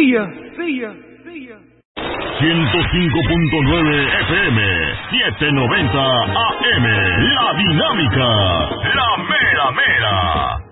105.9 FM, 790 AM, La Dinámica, la mera mera.